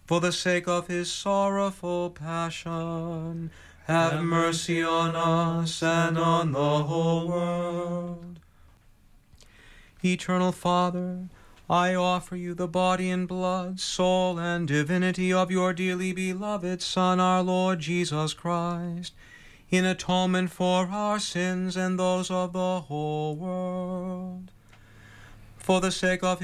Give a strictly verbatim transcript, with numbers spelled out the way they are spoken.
for the sake of his sorrowful passion, have mercy on us and on the whole world. Eternal Father, I offer you the body and blood, soul, and divinity of your dearly beloved Son, our Lord Jesus Christ, in atonement for our sins and those of the whole world. For the sake of